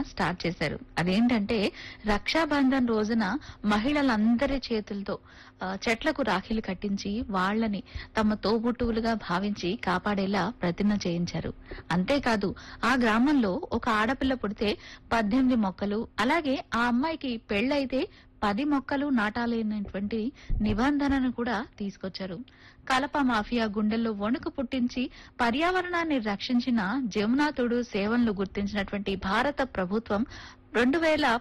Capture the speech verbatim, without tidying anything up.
Start చేశారు. అదేంటంటే రక్షాబంధన్ రోజున మహిళలందరి చేతులతో ఆ, చెట్లకు రాఖీలు కట్టించి వాళ్ళని తమ తోబుట్టువులుగా భావించి కాపాడేలా ప్రతిజ్ఞ చేయించారు. అంతేకాదు ఆ గ్రామంలో ఒక ఆడపిల్ల పుడితే పద్దెనిమిది మొక్కలు, అలాగే ఆ అమ్మాయికి పెళ్లైతే పది మొక్కలు నాటాలనేటువంటి నిబంధనను కూడా తీసుకొచ్చారు. కలప మాఫియా గుండెల్లో వణుకు పుట్టించి పర్యావరణాన్ని రక్షించిన జమునాతుడు సేవలను గుర్తించినటువంటి భారత ప్రభుత్వం రెండు వేల